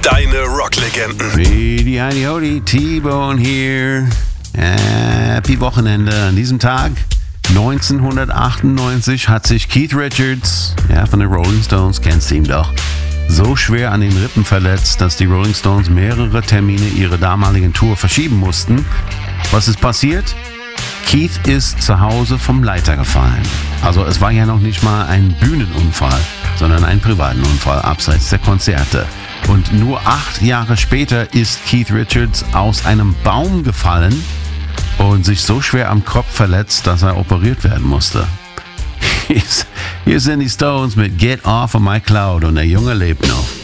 Deine Rocklegenden. Ready, Heidi, Hodi, T-Bone hier. Happy Wochenende. An diesem Tag 1998 hat sich Keith Richards, von den Rolling Stones, kennst du ihn doch, so schwer an den Rippen verletzt, dass die Rolling Stones mehrere Termine ihrer damaligen Tour verschieben mussten. Was ist passiert? Keith ist zu Hause vom Leiter gefallen. Also es war ja noch nicht mal ein Bühnenunfall, sondern ein privaten Unfall abseits der Konzerte. Und nur 8 Jahre später ist Keith Richards aus einem Baum gefallen und sich so schwer am Kopf verletzt, dass er operiert werden musste. Hier sind die Stones mit Get Off of My Cloud und der Junge lebt noch.